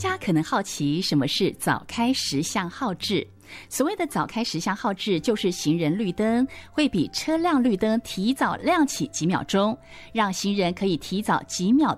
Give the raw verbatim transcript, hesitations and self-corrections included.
家可能好奇什么是早开十项号志。所谓的早开十项号志，就是行人绿灯会比车辆绿灯提早亮起几秒钟，让行人可以提早几秒